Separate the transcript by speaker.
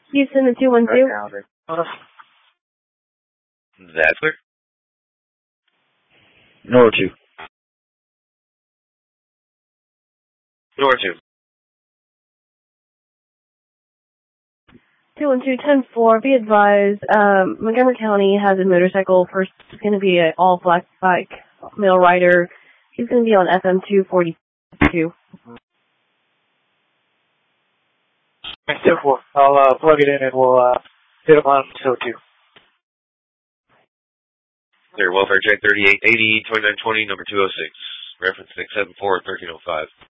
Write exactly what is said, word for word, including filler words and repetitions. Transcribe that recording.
Speaker 1: Houston to two one two.
Speaker 2: That's clear.
Speaker 3: Nor two.
Speaker 2: Nor two.
Speaker 1: two one two, ten four, be advised, um, Montgomery County has a motorcycle. First, it's going to be an all-black bike, male rider. He's going to be on F M two forty-two.
Speaker 4: ten four. I'll uh, plug it in and we'll uh, hit him on two oh two.
Speaker 2: Clear, welfare check thirty-eight eighty, twenty-nine twenty, number two oh six. Reference six seven four, thirteen oh five.